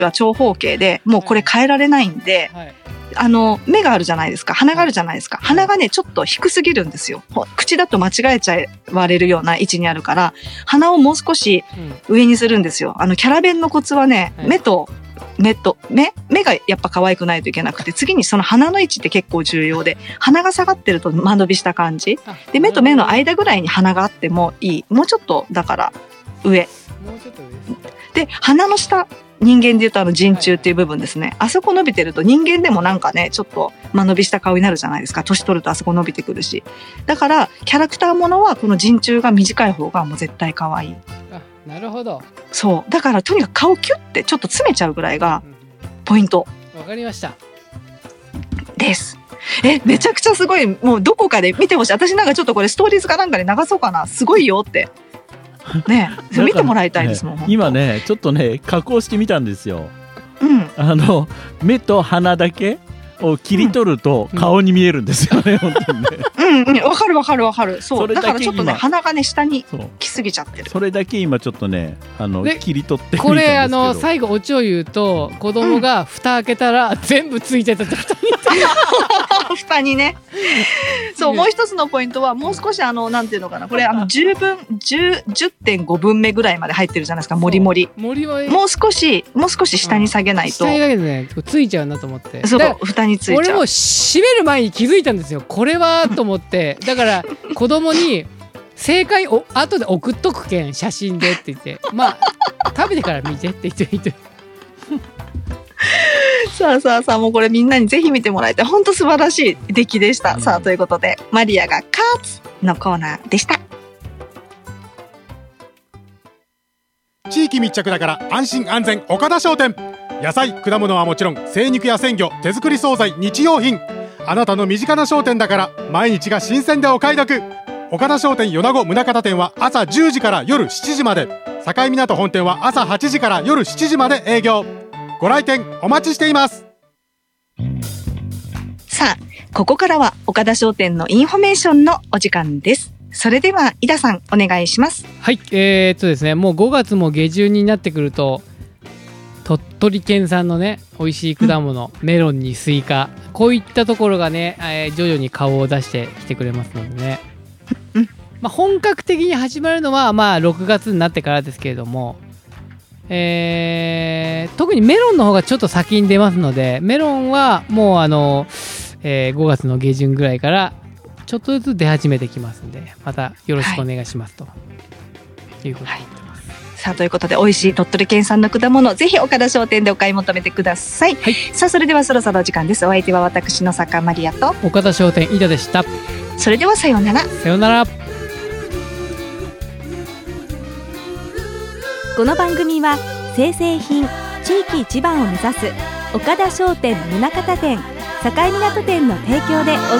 は長方形でもうこれ変えられないんで、はい、目があるじゃないですか、鼻があるじゃないですか、鼻がねちょっと低すぎるんですよ。口だと間違えちゃわれるような位置にあるから、鼻をもう少し上にするんですよ。キャラ弁のコツはね、はい、目がやっぱ可愛くないといけなくて、次にその鼻の位置って結構重要で、鼻が下がってると間延びした感じで、目と目の間ぐらいに鼻があってもいい。もうちょっとだから上で、鼻の下、人間で言うと人中っていう部分ですね、はい、あそこ伸びてると人間でもなんかねちょっと間延びした顔になるじゃないですか。年取るとあそこ伸びてくるし、だからキャラクターものはこの人中が短い方がもう絶対可愛い。 あ、なるほど。 そうだからとにかく顔キュッてちょっと詰めちゃうぐらいがポイント。 わかりましたです。めちゃくちゃすごい。もうどこかで見てほしい。私なんかちょっとこれストーリーズかなんかで流そうかな。すごいよってね、見てもらいたいですもん、ね、 今ねちょっとね加工してみたんですよ、 うん、 目と鼻だけを切り取ると顔に見えるんですよね、本当にね。うん、 わかるわかるわかる。そうだからちょっとね鼻がね下に来すぎちゃってる。 それだけ今ちょっとね切り取ってみたんですけど、 これ最後オチを言うと、子供が蓋開けたら全部ついてたって蓋に蓋にね。そう、もう一つのポイントはもう少しなんていうのかな、これ10.5 分目ぐらいまで入ってるじゃないですか。もりもりもう少し下に下げないと、 下に下げてねついちゃうなと思って。 そう蓋についちゃう。 俺も閉める前に気づいたんですよ、これはと思って。だから子供に正解を後で送っとくけん写真でって言って、まあ食べてから見てって言ってさあもうこれみんなにぜひ見てもらいたい。本当素晴らしい出来でした、さあということでマリアが勝つのコーナーでした。 地域密着だから安心安全岡田商店。野菜果物はもちろん精肉や鮮魚、手作り惣菜、日用品、あなたの身近な商店だから毎日が新鮮でお買い得。岡田商店米子宗像店は朝10時から夜7時まで、境港本店は朝8時から夜7時まで営業。ご来店お待ちしています。 さあここからは岡田商店のインフォメーションのお時間です。それでは井田さんお願いします。 はい、ですね、もう5月も下旬になってくると鳥取県産のね美味しい果物、メロンにスイカ、こういったところがね、徐々に顔を出してきてくれますのでね、まあ、本格的に始まるのはまあ6月になってからですけれども、特にメロンの方がちょっと先に出ますので、メロンはもう5月の下旬ぐらいからちょっとずつ出始めてきますんで、またよろしくお願いします、ということで、 さあということで美味しい鳥取県産の果物、ぜひ岡田商店でお買い求めてください、はい、さあそれではそろそろお時間です。お相手は私の坂マリアと岡田商店井田でした。 それではさようなら。 さようなら。 この番組は生鮮品地域一番を目指す岡田商店宗像店境港店の提供でお送り